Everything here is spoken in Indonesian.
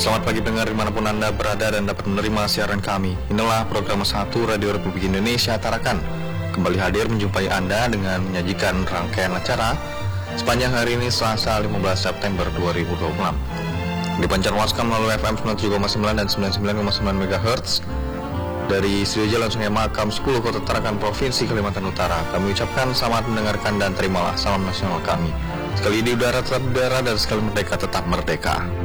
Selamat pagi pendengar dimanapun Anda berada dan dapat menerima siaran kami. Inilah program 1 Radio Republik Indonesia Tarakan. Kembali hadir menjumpai Anda dengan menyajikan rangkaian acara sepanjang hari ini Selasa 15 September 2026. Dipancarluaskan melalui FM 97,9 dan 99,9 MHz dari Studio Jalan Sungai Makam 10 Kota Tarakan Provinsi Kalimantan Utara. Kami ucapkan selamat mendengarkan dan terimalah salam nasional kami. Sekali di udara tetap udara dan sekali merdeka tetap merdeka.